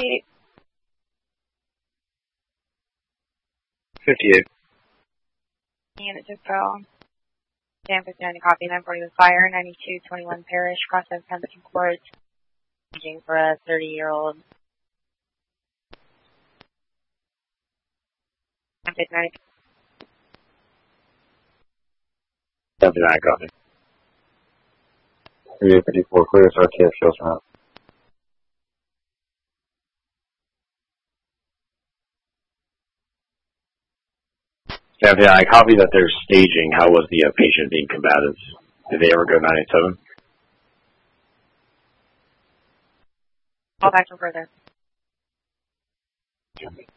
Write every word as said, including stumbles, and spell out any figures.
fifty-eight. fifty-eight. Unit to fill. Stand fifty-nine, copy. nine forty with fire. ninety-two twenty-one Parish. Cross of Templeton Court. Staging for a thirty-year-old. fifty-nine. seventy-nine, copy. thirty-eight fifty-four, clear, so R T F shows from out. seventy-nine, copy that they're staging. How was the uh, patient being combative? Did they ever go nine eight seven? Call back for further.